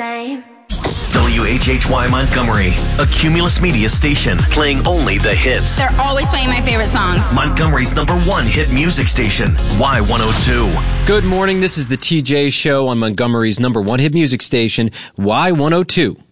same. WHHY Montgomery, a Cumulus Media station, playing only the hits. They're always playing my favorite songs. Montgomery's #1 hit music station, Y102. Good morning, this is the TJ Show on Montgomery's #1 hit music station, Y102.